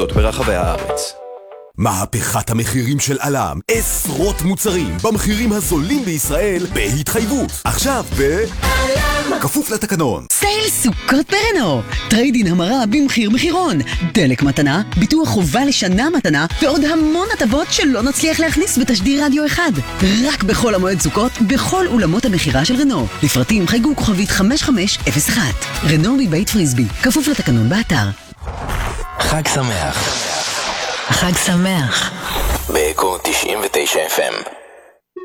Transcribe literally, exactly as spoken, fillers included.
ברחבי הארץ. מהפכת המחירים של אלם, עשרות מוצרים במחירים הזולים בישראל בהתחייבות. עכשיו ב... אלם! כפוף לתקנון. סייל סוכות ברנו, טריידין המרה במחיר מחירון, דלק מתנה, ביטוח חובה לשנה מתנה ועוד המון הטבות שלא נצליח להכניס בתשדיר רדיו אחד. רק בכל המועד סוכות, בכל אולמות המחירה של רנו. לפרטים חייגו כוכבית חמש חמש אפס אחת. רנו מבית פריסבי, כפוף לתקנון באתר. חג שמח. חג שמח. באקו תשעים ותשע אף אם.